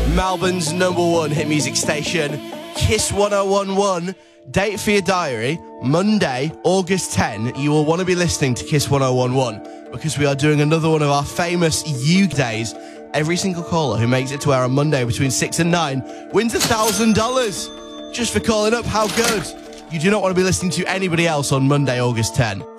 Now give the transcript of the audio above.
Melbourne's #1 hit music station, Kiss 1011. Date for your diary, Monday, August 10. You will want to be listening to Kiss 1011 because we are doing another one of our famous You Days. Every single caller who makes it to air on Monday between 6 and 9 wins $1,000 just for calling up. How good? You do not want to be listening to anybody else on Monday, August 10.